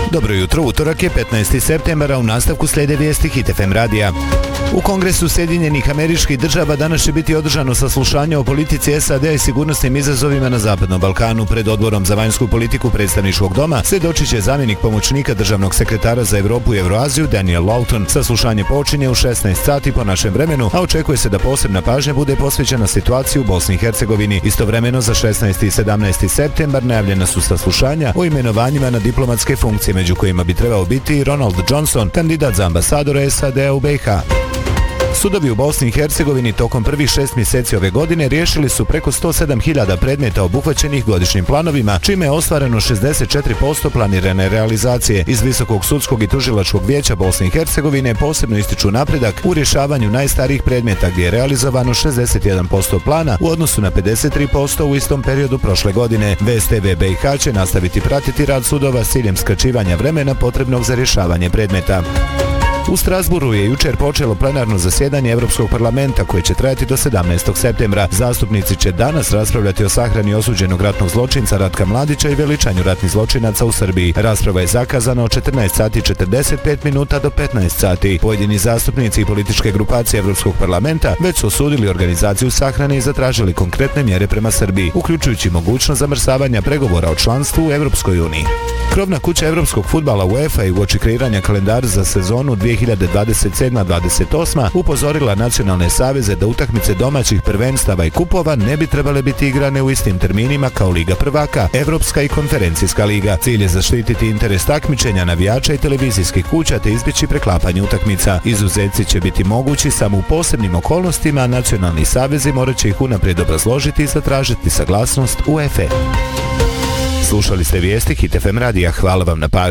Dobro jutro, utorak je 15. septembra, u nastavku slijede vijesti Hit FM radija. U Kongresu Sjedinjenih Američkih Država danas će biti održano saslušanje o politici SAD-a i sigurnosnim izazovima na Zapadnom Balkanu. Pred Odborom za vanjsku politiku Predstavničkog doma svjedočit će zamjenik pomoćnika državnog sekretara za Europu i Euroaziju Daniel Lawton. Saslušanje počinje u 16 sati po našem vremenu, a očekuje se da posebna pažnja bude posvećena situaciji u Bosni i Hercegovini. Istovremeno za 16. i 17. septembar najavljena su saslušanja o imenovanjima na diplomatske funkcije, među kojima bi trebao biti Ronald Johnson, kandidat za ambasadora SAD-a u BiH. Sudovi u Bosni i Hercegovini tokom prvih 6 mjeseci ove godine riješili su preko 107.000 predmeta obuhvaćenih godišnjim planovima, čime je ostvareno 64% planirane realizacije. Iz Visokog sudskog i tužilačkog vijeća Bosne i Hercegovine posebno ističu napredak u rješavanju najstarijih predmeta, gdje je realizovano 61% plana u odnosu na 53% u istom periodu prošle godine. VSTV BiH će nastaviti pratiti rad sudova s ciljem skraćivanja vremena potrebnog za rješavanje predmeta. U Strasburu je jučer počelo plenarno zasjedanje Europskog parlamenta koje će trajati do 17. septembra. Zastupnici će danas raspravljati o sahrani osuđenog ratnog zločinca Ratka Mladića i veličanju ratnih zločinaca u Srbiji. Rasprava je zakazana od 14 sati 45 minuta do 15 sati. Pojedini zastupnici i političke grupacije Europskog parlamenta već su osudili organizaciju sahrane i zatražili konkretne mjere prema Srbiji, uključujući mogućnost zamrzavanja pregovora o članstvu u Europskoj uniji. Krovna kuća europskog fudbala UEFA i uoči kreiranja kalendara za sezonu 2027-28 upozorila nacionalne saveze da utakmice domaćih prvenstava i kupova ne bi trebale biti igrane u istim terminima kao Liga prvaka, Evropska i Konferencijska liga. Cilj je zaštititi interes takmičenja navijača i televizijskih kuća te izbjeći preklapanje utakmica. Izuzeci će biti mogući samo u posebnim okolnostima, a nacionalni savezi morat će ih unaprijed obrazložiti i zatražiti saglasnost UEFA. Slušali ste vijesti Hit FM radija. Hvala vam na pažnji.